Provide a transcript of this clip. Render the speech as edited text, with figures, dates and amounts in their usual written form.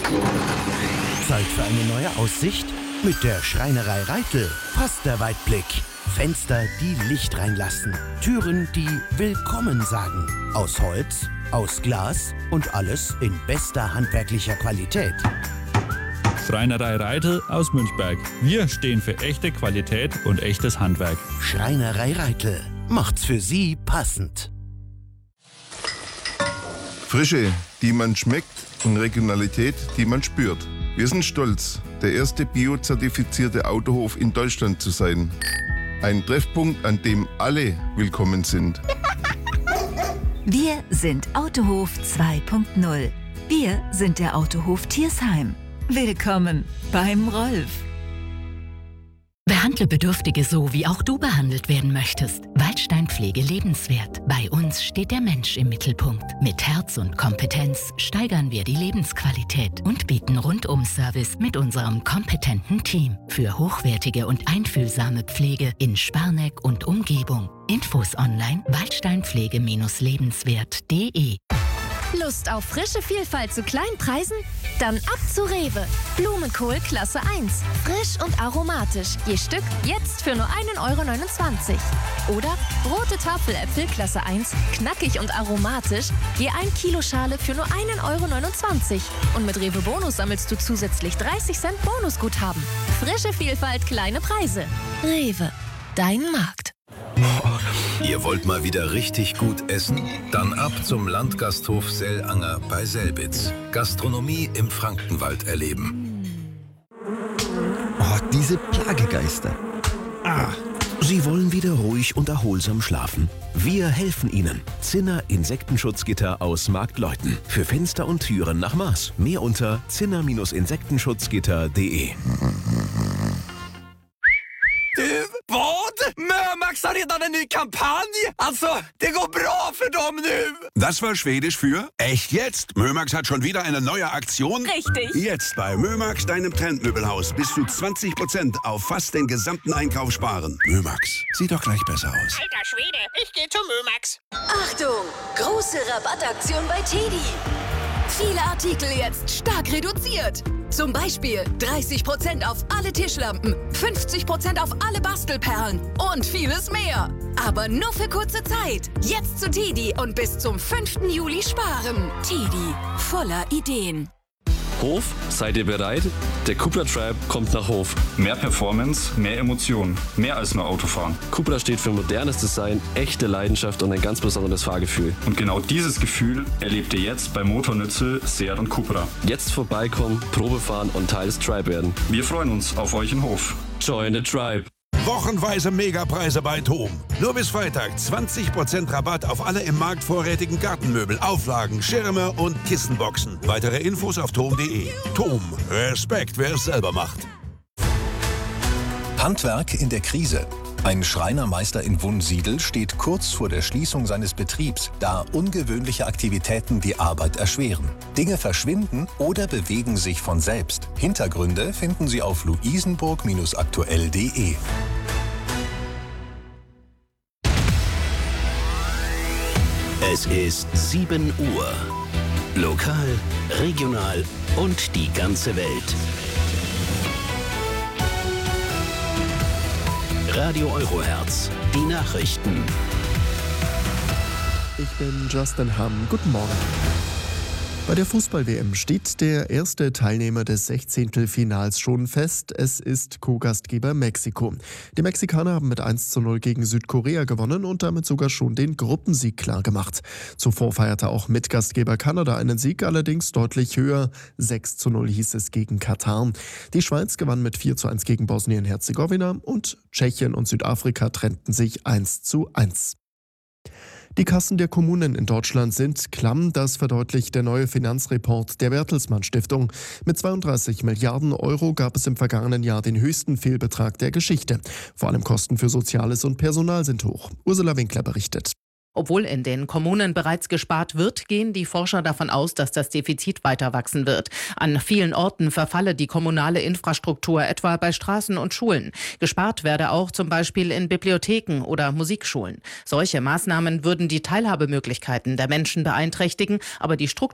Zeit für eine neue Aussicht? Mit der Schreinerei Reitel passt der Weitblick. Fenster, die Licht reinlassen. Türen, die Willkommen sagen. Aus Holz, aus Glas und alles in bester handwerklicher Qualität. Schreinerei Reitel aus Münchberg. Wir stehen für echte Qualität und echtes Handwerk. Schreinerei Reitel macht's für Sie passend. Frische, die man schmeckt, und Regionalität, die man spürt. Wir sind stolz, der erste biozertifizierte Autohof in Deutschland zu sein. Ein Treffpunkt, an dem alle willkommen sind. Wir sind Autohof 2.0. Wir sind der Autohof Tiersheim. Willkommen beim Rolf. Behandle Bedürftige so, wie auch du behandelt werden möchtest. Waldsteinpflege lebenswert. Bei uns steht der Mensch im Mittelpunkt. Mit Herz und Kompetenz steigern wir die Lebensqualität und bieten Rundum-Service mit unserem kompetenten Team für hochwertige und einfühlsame Pflege in Sparneck und Umgebung. Infos online waldsteinpflege-lebenswert.de. Lust auf frische Vielfalt zu kleinen Preisen? Dann ab zu Rewe. Blumenkohl Klasse 1. Frisch und aromatisch. Je Stück jetzt für nur 1,29 € Oder rote Tafeläpfel Klasse 1. Knackig und aromatisch. Je 1 Kilo Schale für nur 1,29 € Und mit Rewe Bonus sammelst du zusätzlich 30 Cent Bonusguthaben. Frische Vielfalt, kleine Preise. Rewe. Dein Markt. Ihr wollt mal wieder richtig gut essen? Dann ab zum Landgasthof Sellanger bei Selbitz. Gastronomie im Frankenwald erleben. Oh, diese Plagegeister. Sie wollen wieder ruhig und erholsam schlafen? Wir helfen Ihnen. Zinner Insektenschutzgitter aus Marktleuten. Für Fenster und Türen nach Maß. Mehr unter zinner-insektenschutzgitter.de. Vad? Mömax har redan en ny kampanj! Alltså, det går bra für dem nu! Das war Schwedisch für echt jetzt. Mömax hat schon wieder eine neue Aktion. Richtig. Jetzt bei Mömax, deinem Trendmöbelhaus, bis zu 20% auf fast den gesamten Einkauf sparen. Mömax, sieht doch gleich besser aus. Alter Schwede, ich gehe zu Mömax. Achtung! Große Rabattaktion bei Teddy. Viele Artikel jetzt stark reduziert. Zum Beispiel 30% auf alle Tischlampen, 50% auf alle Bastelperlen und vieles mehr. Aber nur für kurze Zeit. Jetzt zu Teddy und bis zum 5. Juli sparen. Teddy, voller Ideen. Hof, seid ihr bereit? Der Cupra Tribe kommt nach Hof. Mehr Performance, mehr Emotionen. Mehr als nur Autofahren. Cupra steht für modernes Design, echte Leidenschaft und ein ganz besonderes Fahrgefühl. Und genau dieses Gefühl erlebt ihr jetzt bei Motornützel, Seat und Cupra. Jetzt vorbeikommen, Probe fahren und Teil des Tribe werden. Wir freuen uns auf euch in Hof. Join the Tribe. Wochenweise Megapreise bei TOM. Nur bis Freitag 20% Rabatt auf alle im Markt vorrätigen Gartenmöbel, Auflagen, Schirme und Kissenboxen. Weitere Infos auf tom.de. TOM. Respekt, wer es selber macht. Handwerk in der Krise. Ein Schreinermeister in Wunsiedel steht kurz vor der Schließung seines Betriebs, da ungewöhnliche Aktivitäten die Arbeit erschweren. Dinge verschwinden oder bewegen sich von selbst. Hintergründe finden Sie auf luisenburg-aktuell.de. Es ist 7 Uhr. Lokal, regional und die ganze Welt. Radio Eurohertz, die Nachrichten. Ich bin Justin Hamm. Guten Morgen. Bei der Fußball-WM steht der erste Teilnehmer des 16. schon fest. Es ist Co-Gastgeber Mexiko. Die Mexikaner haben mit 1:0 gegen Südkorea gewonnen und damit sogar schon den Gruppensieg klargemacht. Zuvor feierte auch Mitgastgeber Kanada einen Sieg, allerdings deutlich höher. 6:0 hieß es gegen Katar. Die Schweiz gewann mit 4:1 gegen Bosnien-Herzegowina und Tschechien und Südafrika trennten sich 1:1. Die Kassen der Kommunen in Deutschland sind klamm, das verdeutlicht der neue Finanzreport der Bertelsmann Stiftung. Mit 32 Milliarden Euro gab es im vergangenen Jahr den höchsten Fehlbetrag der Geschichte. Vor allem Kosten für Soziales und Personal sind hoch. Ursula Winkler berichtet. Obwohl in den Kommunen bereits gespart wird, gehen die Forscher davon aus, dass das Defizit weiter wachsen wird. An vielen Orten verfalle die kommunale Infrastruktur, etwa bei Straßen und Schulen. Gespart werde auch zum Beispiel in Bibliotheken oder Musikschulen. Solche Maßnahmen würden die Teilhabemöglichkeiten der Menschen beeinträchtigen, aber die Struktur